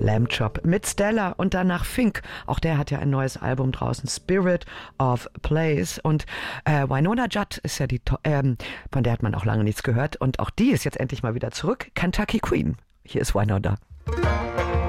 Lamb Chop mit Stella und danach Fink. Auch der hat ja ein neues Album draußen, Spirit of Place. Und Wynonna Judd ist ja von der hat man auch lange nichts gehört. Und auch die ist jetzt endlich mal wieder zurück. Kentucky Queen. Hier ist Wynonna.